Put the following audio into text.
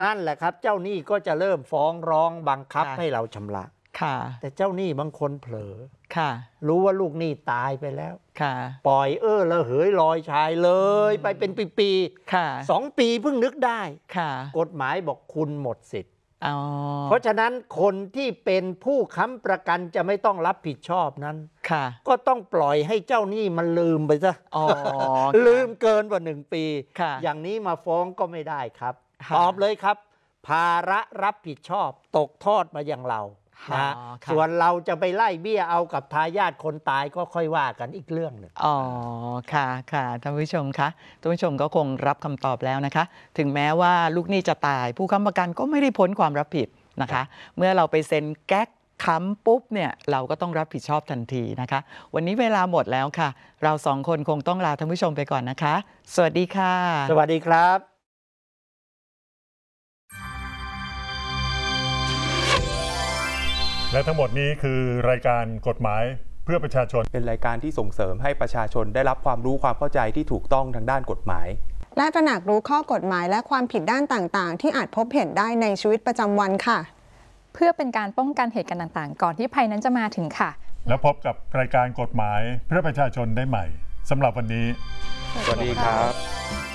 นั่นแหละครับเจ้าหนี้ก็จะเริ่มฟ้องร้องบังคับให้เราชำระแต่เจ้าหนี้บางคนเผลอรู้ว่าลูกหนี้ตายไปแล้วปล่อยระเหยลอยชายเลยไปเป็นปีๆ2 ปีเพิ่งนึกได้กฎหมายบอกคุณหมดสิทธิ์เพราะฉะนั้นคนที่เป็นผู้ค้ำประกันจะไม่ต้องรับผิดชอบนั้นก็ต้องปล่อยให้เจ้าหนี้มันลืมไปซะลืมเกินกว่า1 ปีอย่างนี้มาฟ้องก็ไม่ได้ครับตอบเลยครับภาระรับผิดชอบตกทอดมาอย่างเราส่วนเราจะไปไล่เบี้ยเอากับทายาทคนตายก็ค่อยว่ากันอีกเรื่องหนึ่งค่ะท่านผู้ชมคะท่านผู้ชมก็คงรับคำตอบแล้วนะคะถึงแม้ว่าลูกหนี้จะตายผู้ค้ำประกันก็ไม่ได้พ้นความรับผิดนะคะเมื่อเราไปเซ็นแก๊กค้ำปุ๊บเนี่ยเราก็ต้องรับผิดชอบทันทีนะคะวันนี้เวลาหมดแล้วค่ะเรา2 คนคงต้องลาท่านผู้ชมไปก่อนนะคะสวัสดีค่ะสวัสดีครับและทั้งหมดนี้คือรายการกฎหมายเพื่อประชาชนเป็นรายการที่ส่งเสริมให้ประชาชนได้รับความรู้ความเข้าใจที่ถูกต้องทางด้านกฎหมายและตระหนักรู้ข้อกฎหมายและความผิดด้านต่างๆที่อาจพบเห็นได้ในชีวิตประจำวันค่ะเพื่อเป็นการป้องกันเหตุการณ์ต่างๆก่อนที่ภัยนั้นจะมาถึงค่ะแล้วพบกับรายการกฎหมายเพื่อประชาชนได้ใหม่สำหรับวันนี้สวัสดีครับ